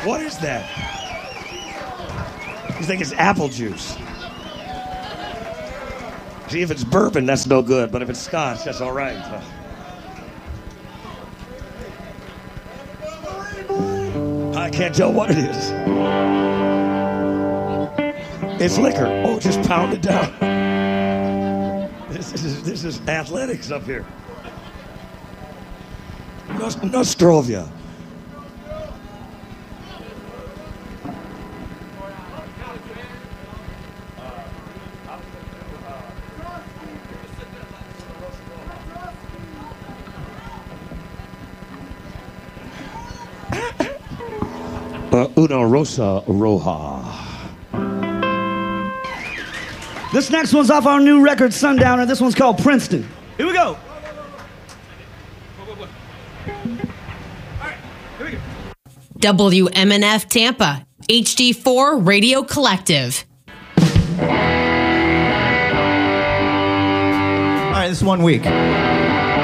What is that? You think it's apple juice? See, if it's bourbon, that's no good. But if it's scotch, that's all right. I can't tell what it is. It's liquor. Oh, just pound it down. This is athletics up here. Nostrovia. Una Rosa Roja. This next one's off our new record, Sundowner. This one's called Princeton. Here we go. WMNF Tampa, HD4 Radio Collective. All right, this is 1 week.